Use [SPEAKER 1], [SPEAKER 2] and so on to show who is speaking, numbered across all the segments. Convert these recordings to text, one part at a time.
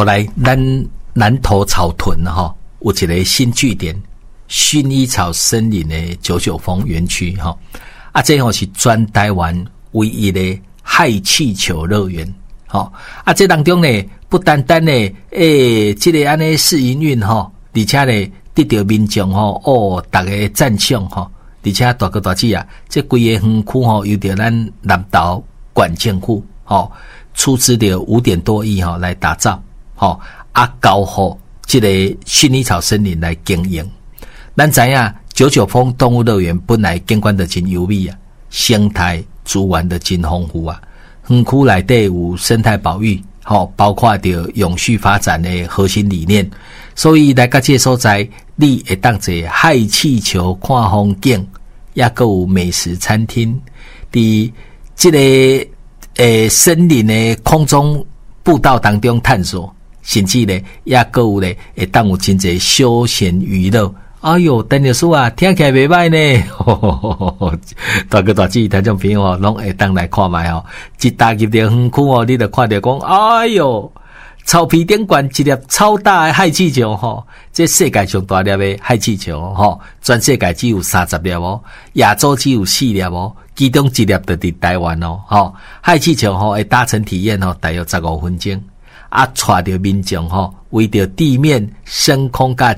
[SPEAKER 1] 后来咱南投草屯哈有一个新据点，薰衣草森林的99峰园区哈，这吼是全台湾唯一的氦气球乐园。好，这当中呢，不单单呢，这个安尼试营运哈，而且呢，得到民众吼大家赞赏哈，而且大哥大姐啊，这规个园区吼，由着咱南投县政府吼，出资了5.多亿哈来打造，吼交予这个薰衣草森林来经营。咱知影99峰动物乐园本来景观的真优美啊，生态资源的真丰富啊，园区内底有生态保育，包括着永续发展的核心理念，所以来到这所在，你会当坐氦气球看风景，也还有美食餐厅，伫这个森林的空中步道当中探索。甚至呢，也还有呢，会当有真侪休闲娱乐。哎哟，陈律师啊，听起来袂歹呢。大哥大姐听众朋友拢会当来看卖哦。一踏入园区哦，你就看到讲，哎哟，草皮顶悬一粒超大的氦气球吼，这世界上大粒的氦气球吼，全世界只有30粒哦，亚洲只有4粒哦，其中1粒就伫台湾哦。氦气球吼会搭乘体验吼，大约15分钟。带着民众围着地面升空甲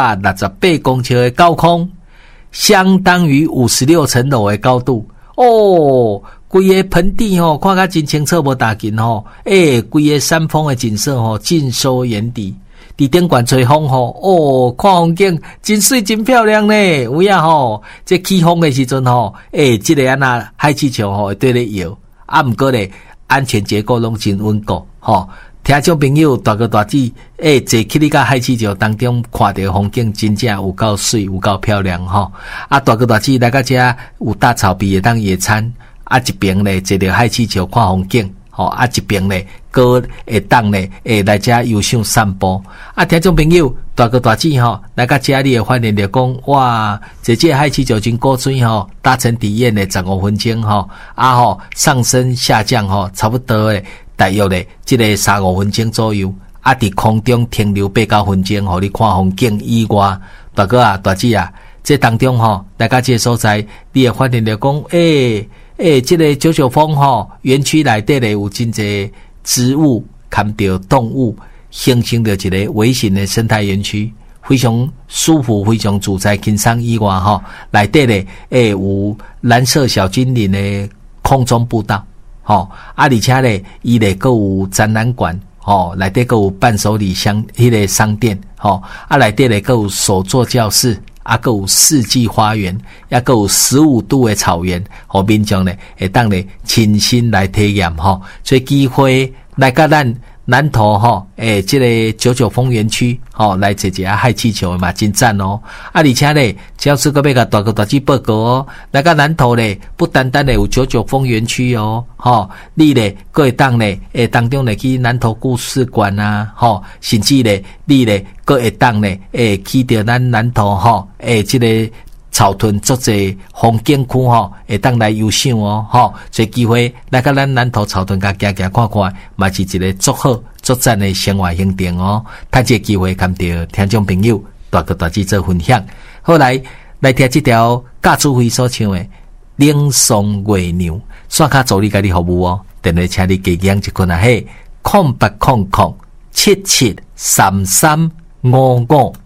[SPEAKER 1] 168公尺的高空，相当于56层楼的高度哦。规个盆地看甲真清楚无大紧规个山峰的景色尽收眼底。伫顶悬吹风看风景真水真漂亮呢。有影这起风的时阵这个氦气球会对咧摇毋过咧安全结构拢真稳固听众朋友，大哥大姐，坐去你甲氦气球当中看到风景，真正有够水，有够漂亮大哥大姐来到这有大草皮会当野餐，一边呢坐着氦气球看风景，一边呢搁会当呢来这游赏散步。听众朋友，大哥大姐来到这里会发现着讲，哇，这氦气球真古锥搭乘体验的15分钟上升下降差不多的。大约咧，这个3-5分钟左右，伫空中停留8-9分钟，互你看风景以外，大哥啊、大姐啊，这当中来到这所在，你会发现着讲，这个99峰园区内底咧有真侪植物，看到动物，形成着一个微型的生态园区，非常舒服，非常自在轻松以外内底咧有蓝色小精灵的空中步道。而且咧，伊咧还有展览馆，内底还有伴手礼迄个商店，内底咧还有手作教室，还有四季花园，也还有15度的草原，互民众咧会当咧亲身来体验所以机会来到咱南投这个99峰园区来坐一下氦气球嘛，真赞而且咧，教师搁要甲大哥大姐报告来到南投咧，不单单咧有99峰园区你咧搁会当咧当中咧去南投故事馆啊甚至咧你咧搁会当咧去到咱南投这个草屯足侪风景区会当来游赏所以机会来到咱南投草屯甲行行看看，嘛是一个足好足赞的生活行程趁这机会，跟着听众朋友大哥大姐做分享。后来听这条教主会所唱的《冷霜月娘》，线卡助理甲你服务电话请你加讲一困0800773355。